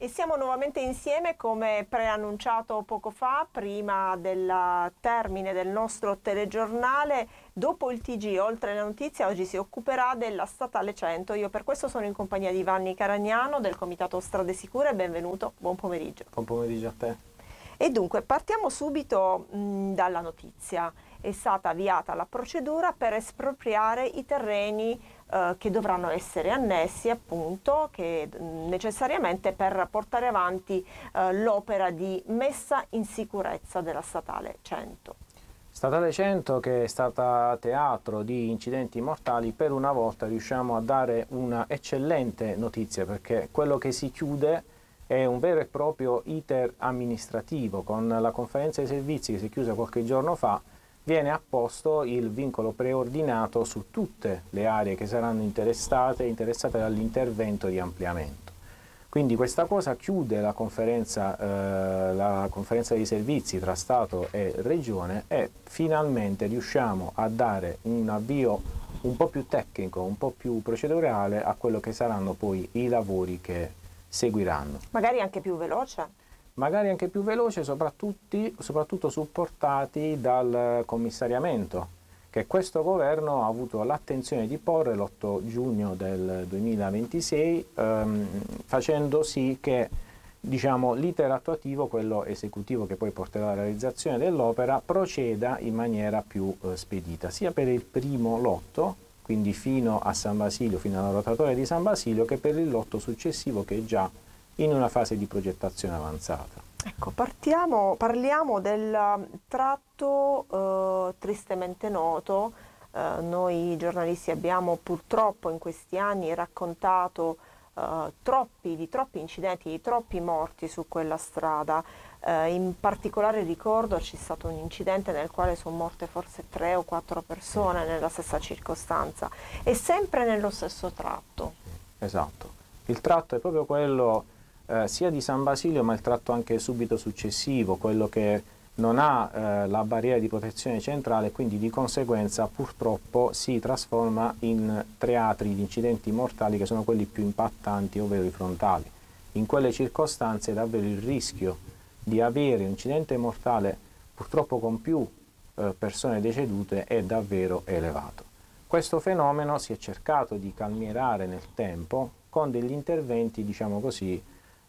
E siamo nuovamente insieme come preannunciato poco fa, prima del termine del nostro telegiornale. Dopo il TG, oltre la notizia, oggi si occuperà della Statale 100. Io per questo sono in compagnia di Vanni Caragnano del Comitato Strade Sicure. Benvenuto, buon pomeriggio. Buon pomeriggio a te. E dunque partiamo subito dalla notizia. È stata avviata la procedura per espropriare i terreni che dovranno essere annessi appunto necessariamente per portare avanti l'opera di messa in sicurezza della Statale 100. Statale 100 che è stata teatro di incidenti mortali, per una volta riusciamo a dare una eccellente notizia, perché quello che si chiude è un vero e proprio iter amministrativo. Con la conferenza dei servizi che si è chiusa qualche giorno fa viene apposto il vincolo preordinato su tutte le aree che saranno interessate dall'intervento di ampliamento. Quindi questa cosa chiude la conferenza dei servizi tra Stato e Regione e finalmente riusciamo a dare un avvio un po' più tecnico, un po' più procedurale a quello che saranno poi i lavori che seguiranno. Magari anche più veloce? Magari anche più veloce, soprattutto supportati dal commissariamento, che questo governo ha avuto l'attenzione di porre l'8 giugno del 2026, facendo sì che l'iter attuativo, quello esecutivo che poi porterà alla realizzazione dell'opera, proceda in maniera più spedita, sia per il primo lotto, quindi fino a San Basilio, fino alla rotatoria di San Basilio, che per il lotto successivo che è già in una fase di progettazione avanzata. Ecco, parliamo del tratto tristemente noto. Noi giornalisti abbiamo purtroppo in questi anni raccontato di troppi incidenti, di troppi morti su quella strada. In particolare ricordo c'è stato un incidente nel quale sono morte forse 3 o 4 persone nella stessa circostanza e sempre nello stesso tratto. Esatto, il tratto è proprio quello sia di San Basilio, ma il tratto anche subito successivo, quello che non ha la barriera di protezione centrale, quindi di conseguenza purtroppo si trasforma in teatri di incidenti mortali che sono quelli più impattanti, ovvero i frontali. In quelle circostanze davvero il rischio di avere un incidente mortale purtroppo con più persone decedute è davvero elevato. Questo fenomeno si è cercato di calmierare nel tempo con degli interventi, diciamo così,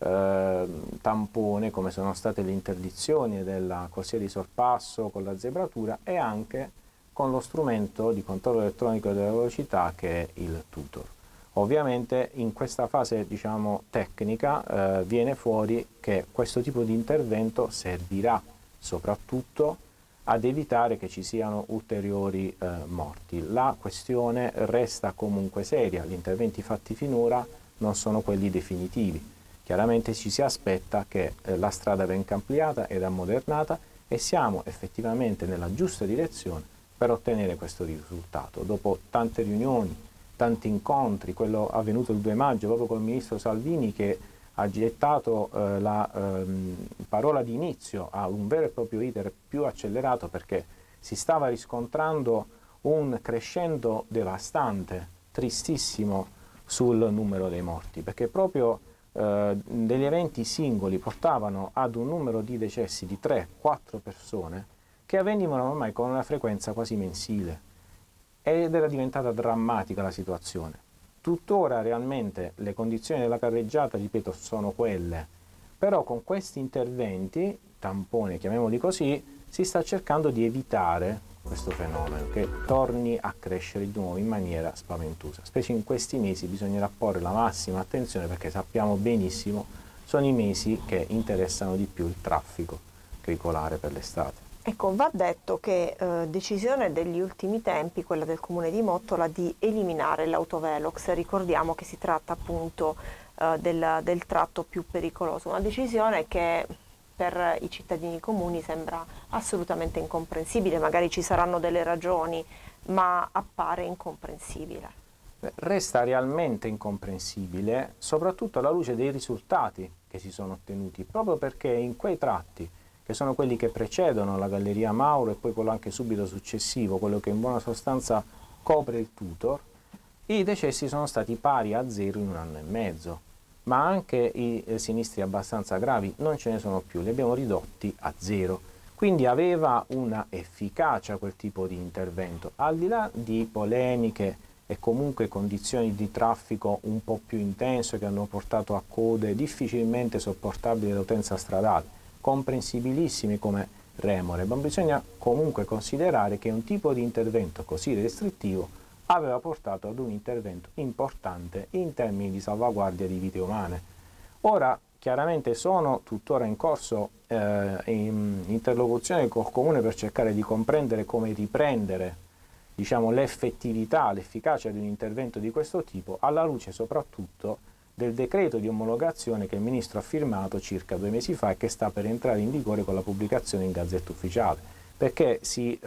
tampone, come sono state le interdizioni della corsia di sorpasso con la zebratura e anche con lo strumento di controllo elettronico della velocità che è il tutor. Ovviamente in questa fase tecnica viene fuori che questo tipo di intervento servirà soprattutto ad evitare che ci siano ulteriori morti. La questione resta comunque seria, gli interventi fatti finora non sono quelli definitivi. Chiaramente ci si aspetta che la strada venga ampliata ed ammodernata e siamo effettivamente nella giusta direzione per ottenere questo risultato. Dopo tante riunioni, tanti incontri, quello avvenuto il 2 maggio proprio col ministro Salvini che ha gettato la parola di inizio a un vero e proprio iter più accelerato, perché si stava riscontrando un crescendo devastante, tristissimo sul numero dei morti, perché proprio degli eventi singoli portavano ad un numero di decessi di 3-4 persone che avvenivano ormai con una frequenza quasi mensile ed era diventata drammatica la situazione. Tuttora realmente le condizioni della carreggiata, ripeto, sono quelle, però con questi interventi, tampone chiamiamoli così, si sta cercando di evitare questo fenomeno che torni a crescere di nuovo in maniera spaventosa. Specie in questi mesi bisognerà porre la massima attenzione, perché sappiamo benissimo sono i mesi che interessano di più il traffico veicolare per l'estate. Ecco, va detto che decisione degli ultimi tempi, quella del Comune di Mottola, di eliminare l'autovelox. Ricordiamo che si tratta appunto del tratto più pericoloso, una decisione che per i cittadini comuni sembra assolutamente incomprensibile. Magari ci saranno delle ragioni, ma appare incomprensibile. Resta realmente incomprensibile, soprattutto alla luce dei risultati che si sono ottenuti, proprio perché in quei tratti, che sono quelli che precedono la Galleria Mauro e poi quello anche subito successivo, quello che in buona sostanza copre il tutor, i decessi sono stati pari a 0 in un anno e mezzo. ma anche i sinistri abbastanza gravi non ce ne sono più, li abbiamo ridotti a zero. Quindi aveva una efficacia quel tipo di intervento, al di là di polemiche e comunque condizioni di traffico un po' più intense che hanno portato a code difficilmente sopportabili dell'utenza stradale, comprensibilissime come remore, ma bisogna comunque considerare che un tipo di intervento così restrittivo aveva portato ad un intervento importante in termini di salvaguardia di vite umane. Ora chiaramente sono tuttora in corso in interlocuzione col Comune per cercare di comprendere come riprendere, diciamo, l'effettività, l'efficacia di un intervento di questo tipo, alla luce soprattutto del decreto di omologazione che il Ministro ha firmato circa 2 mesi fa e che sta per entrare in vigore con la pubblicazione in Gazzetta Ufficiale, perché si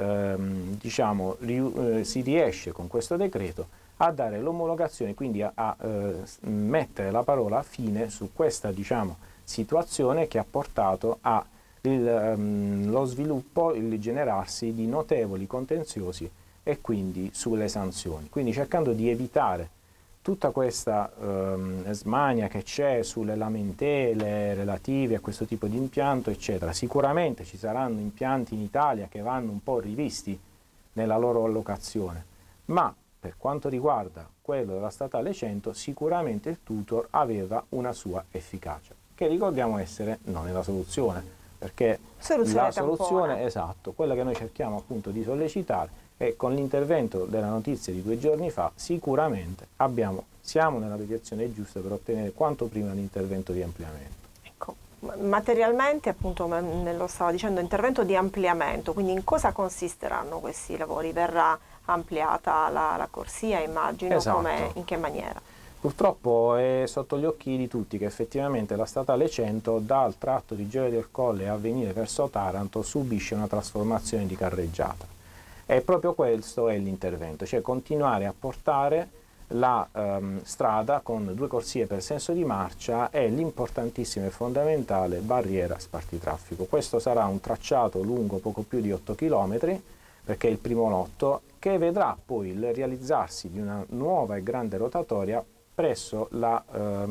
riesce con questo decreto a dare l'omologazione, quindi a mettere la parola fine su questa, diciamo, situazione che ha portato allo sviluppo, il generarsi di notevoli contenziosi e quindi sulle sanzioni, quindi cercando di evitare tutta questa smania che c'è sulle lamentele relative a questo tipo di impianto, eccetera. Sicuramente ci saranno impianti in Italia che vanno un po' rivisti nella loro allocazione, ma per quanto riguarda quello della statale 100, sicuramente il tutor aveva una sua efficacia, che ricordiamo essere non è la soluzione, perché la soluzione, esatto, quella che noi cerchiamo appunto di sollecitare, e con l'intervento della notizia di 2 giorni fa sicuramente siamo nella direzione giusta per ottenere quanto prima l'intervento di ampliamento. Ecco, materialmente appunto lo stavo dicendo, intervento di ampliamento, quindi in cosa consisteranno questi lavori? Verrà ampliata la corsia, immagino, esatto. In che maniera? Purtroppo è sotto gli occhi di tutti che effettivamente la statale 100 dal tratto di Gioia del Colle a venire verso Taranto subisce una trasformazione di carreggiata. E proprio questo è l'intervento, cioè continuare a portare la strada con 2 corsie per senso di marcia e l'importantissima e fondamentale barriera spartitraffico. Questo sarà un tracciato lungo poco più di 8 km, perché è il primo lotto, che vedrà poi il realizzarsi di una nuova e grande rotatoria presso la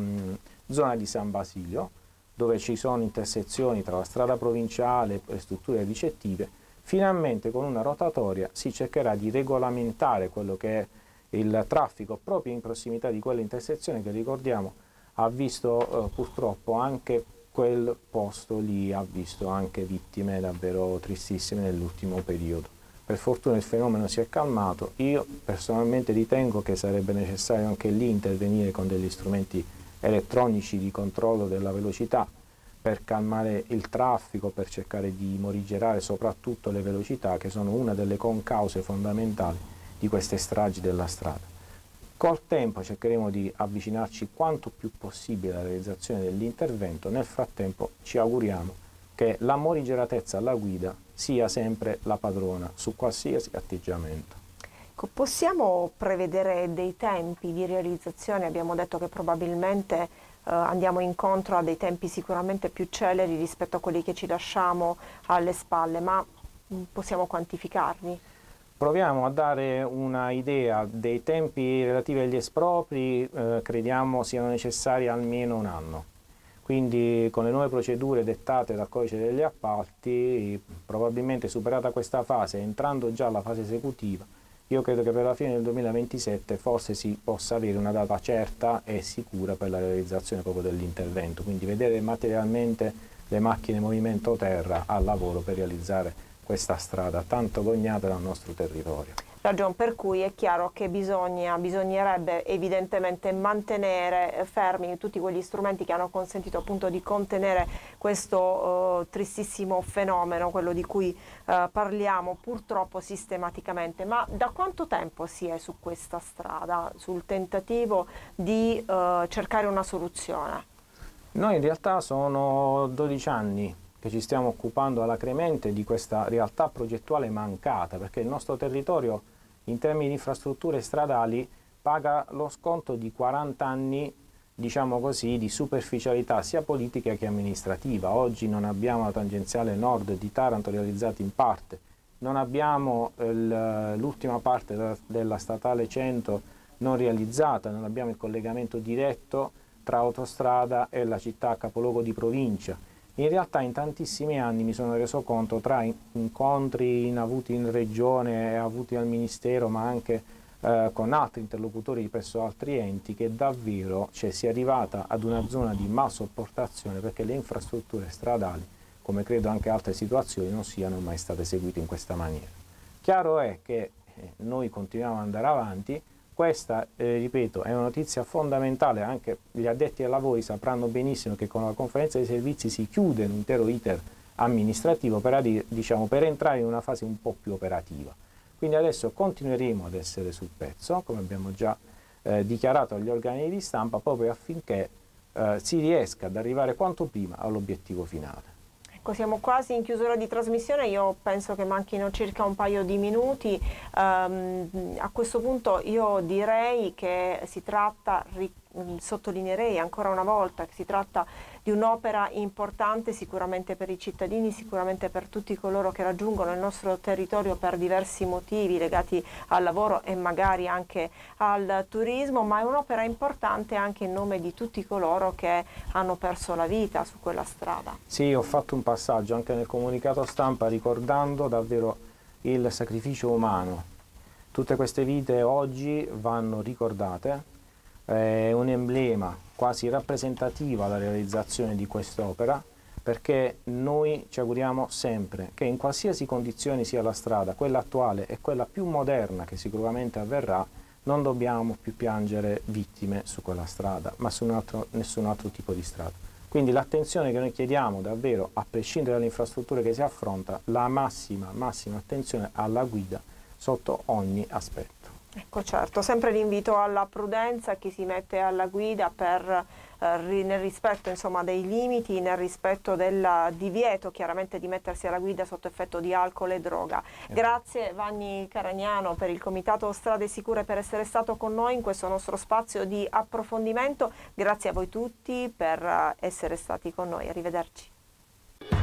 zona di San Basilio, dove ci sono intersezioni tra la strada provinciale e le strutture ricettive. Finalmente con una rotatoria si cercherà di regolamentare quello che è il traffico proprio in prossimità di quella intersezione che, ricordiamo, ha visto purtroppo anche quel posto lì, ha visto anche vittime davvero tristissime nell'ultimo periodo. Per fortuna il fenomeno si è calmato. Io personalmente ritengo che sarebbe necessario anche lì intervenire con degli strumenti elettronici di controllo della velocità, per calmare il traffico, per cercare di morigerare soprattutto le velocità, che sono una delle concause fondamentali di queste stragi della strada. Col tempo cercheremo di avvicinarci quanto più possibile alla realizzazione dell'intervento. Nel frattempo ci auguriamo che la morigeratezza alla guida sia sempre la padrona su qualsiasi atteggiamento. Possiamo prevedere dei tempi di realizzazione? Abbiamo detto che probabilmente andiamo incontro a dei tempi sicuramente più celeri rispetto a quelli che ci lasciamo alle spalle, ma possiamo quantificarli? Proviamo a dare una idea dei tempi relativi agli espropri, crediamo siano necessari almeno 1 anno. Quindi con le nuove procedure dettate dal Codice degli Appalti, probabilmente superata questa fase, entrando già alla fase esecutiva, io credo che per la fine del 2027 forse si possa avere una data certa e sicura per la realizzazione proprio dell'intervento, quindi vedere materialmente le macchine in movimento terra al lavoro per realizzare questa strada tanto gognata dal nostro territorio. Ragion per cui è chiaro che bisognerebbe evidentemente mantenere fermi tutti quegli strumenti che hanno consentito appunto di contenere questo tristissimo fenomeno, quello di cui parliamo purtroppo sistematicamente. Ma da quanto tempo si è su questa strada, sul tentativo di cercare una soluzione? Noi in realtà sono 12 anni che ci stiamo occupando alacremente di questa realtà progettuale mancata, perché il nostro territorio in termini di infrastrutture stradali paga lo sconto di 40 anni, diciamo così, di superficialità sia politica che amministrativa. Oggi non abbiamo la tangenziale nord di Taranto realizzata in parte, non abbiamo l'ultima parte della statale 100 non realizzata, non abbiamo il collegamento diretto tra autostrada e la città capoluogo di provincia. In realtà in tantissimi anni mi sono reso conto, tra incontri avuti in regione e avuti al Ministero, ma anche con altri interlocutori presso altri enti, che davvero si è arrivata ad una zona di malsopportazione perché le infrastrutture stradali, come credo anche altre situazioni, non siano mai state eseguite in questa maniera. Chiaro è che noi continuiamo ad andare avanti. Questa, ripeto, è una notizia fondamentale, anche gli addetti ai lavori sapranno benissimo che con la conferenza dei servizi si chiude un intero iter amministrativo per entrare in una fase un po' più operativa. Quindi adesso continueremo ad essere sul pezzo, come abbiamo già dichiarato agli organi di stampa, proprio affinché si riesca ad arrivare quanto prima all'obiettivo finale. Ecco, siamo quasi in chiusura di trasmissione, io penso che manchino circa un paio di minuti. A questo punto io direi che si tratta, sottolineerei ancora una volta, che si tratta di un'opera importante sicuramente per i cittadini, sicuramente per tutti coloro che raggiungono il nostro territorio per diversi motivi legati al lavoro e magari anche al turismo, ma è un'opera importante anche in nome di tutti coloro che hanno perso la vita su quella strada. Sì, ho fatto un passaggio anche nel comunicato stampa ricordando davvero il sacrificio umano. Tutte queste vite oggi vanno ricordate, è un emblema quasi rappresentativa la realizzazione di quest'opera, perché noi ci auguriamo sempre che in qualsiasi condizione sia la strada, quella attuale e quella più moderna che sicuramente avverrà, non dobbiamo più piangere vittime su quella strada, ma su nessun altro tipo di strada. Quindi l'attenzione che noi chiediamo davvero, a prescindere dalle infrastrutture che si affronta, la massima attenzione alla guida sotto ogni aspetto. Ecco, certo, sempre l'invito alla prudenza, chi si mette alla guida nel rispetto insomma, dei limiti, nel rispetto del divieto chiaramente di mettersi alla guida sotto effetto di alcol e droga. Grazie Vanni Caragnano per il Comitato Strade Sicure per essere stato con noi in questo nostro spazio di approfondimento. Grazie a voi tutti per essere stati con noi. Arrivederci.